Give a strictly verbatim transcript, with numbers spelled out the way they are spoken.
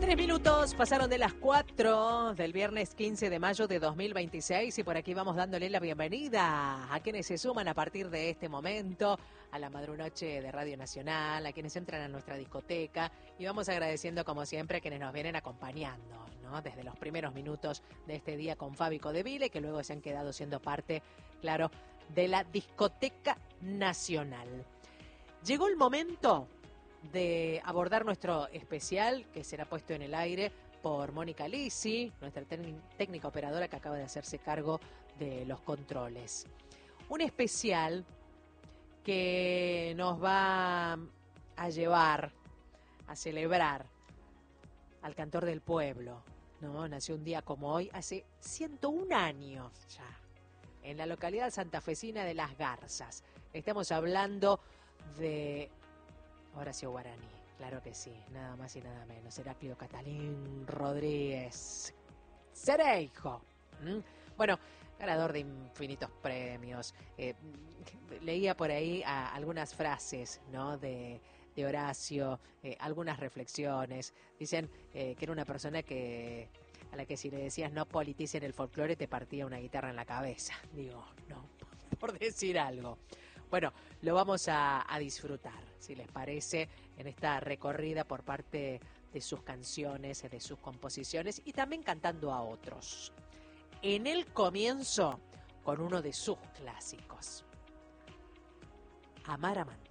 Tres minutos pasaron de las cuatro del viernes quince de mayo de dos mil veintiséis y por aquí vamos dándole la bienvenida a quienes se suman a partir de este momento a la madrunoche de Radio Nacional, a quienes entran a nuestra discoteca y vamos agradeciendo como siempre a quienes nos vienen acompañando, ¿no? Desde los primeros minutos de este día con Fabi Codeville, que luego se han quedado siendo parte, claro, de la Discoteca Nacional. Llegó el momento de abordar nuestro especial que será puesto en el aire por Mónica Lisi, nuestra técnica operadora que acaba de hacerse cargo de los controles. Un especial que nos va a llevar a celebrar al cantor del pueblo, ¿no? Nació un día como hoy, hace ciento un años ya, en la localidad santafesina de Las Garzas. Estamos hablando de Horacio Guaraní, claro que sí, nada más y nada menos. Heraclio Catalín Rodríguez Cereijo. ¿Mm? Bueno, ganador de infinitos premios. Eh, leía por ahí a, algunas frases, ¿no? de, de Horacio, eh, algunas reflexiones. Dicen eh, que era una persona que a la que si le decías no politicen el folclore te partía una guitarra en la cabeza. Digo, no, por decir algo. Bueno, lo vamos a, a disfrutar, si les parece, en esta recorrida por parte de sus canciones, de sus composiciones y también cantando a otros. En el comienzo, con uno de sus clásicos, Amar Amante.